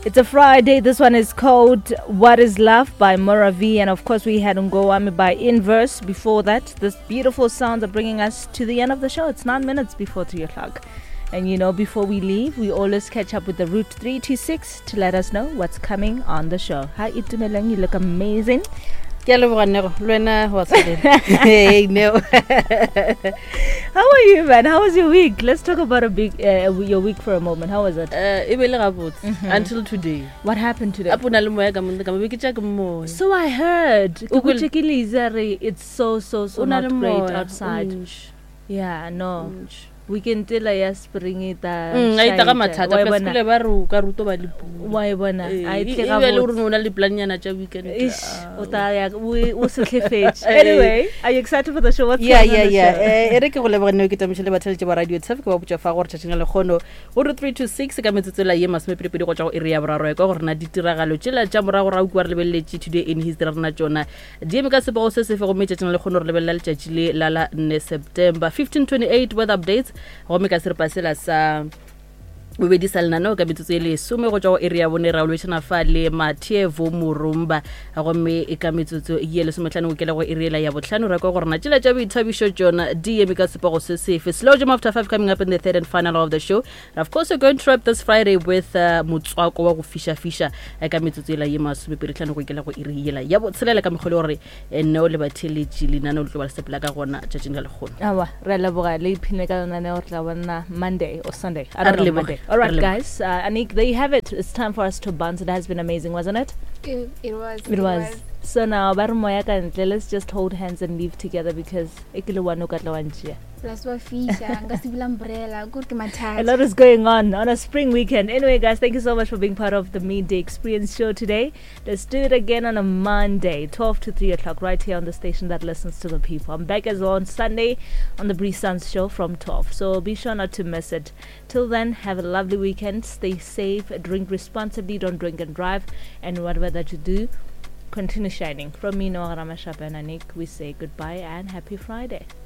It's a Friday. This one is called What is Love by Mora V. And of course, we had Ngowami by Inverse before that. This beautiful sounds are bringing us to the end of the show. It's 9 minutes before 3 o'clock. And you know, before we leave, we always catch up with the Route 326 to let us know what's coming on the show. Hi, Itumeleng. You look amazing. Hey, no. How are you, man? How was your week? Let's talk about your week for a moment. How was it? Until today. What happened today? So I heard. It's so not great outside. Yeah, no. We can tell spring it. Why anyway, are you excited for the show? What's yeah. going on September 1528 weather updates. We be disalna no ka metsotso le some go tswa area bone ra lwetshana fa le Mathievo Murumba go me e ka metsotso ye le sometlhano go kela go area ya botlhano ra go rona tshela tsa boithabiso Jona DM ka sepego se sefe slow jam after 5 coming up in the third and final of the show. And of course we're going to wrap this Friday with motswako wa go fisha ka metsotso la ye masome peritlhano go kela go area ya botshelela ka mogolo re no le batheletsi le nana o tlo ba sepela ka gona tšatšing la legolo awa re la boga le iphine ka nana o tla bona Monday or Sunday. I don't know Monday. All right, guys. Anik, there you have it. It's time for us to bounce. It has been amazing, wasn't it? It was. So now, let's just hold hands and live together because a lot is going on a spring weekend. Anyway, guys, thank you so much for being part of the Midday Experience show today. Let's do it again on a Monday, 12 to 3 o'clock, right here on the station that listens to the people. I'm back as well on Sunday on the Bree Suns show from 12. So be sure not to miss it. Till then, have a lovely weekend. Stay safe, drink responsibly, don't drink and drive. And whatever that you do, continue shining. From me, Noah Ramashapa and Anik, we say goodbye and happy Friday.